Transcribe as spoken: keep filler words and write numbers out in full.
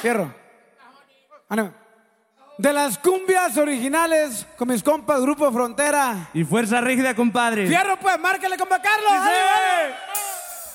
Fierro. Ah, no. De las cumbias originales con mis compas Grupo Frontera. Y Fuerza Rígida, compadre. Fierro, pues, márcale, compa Carlos. ¡Sí! ¡Ay, vale!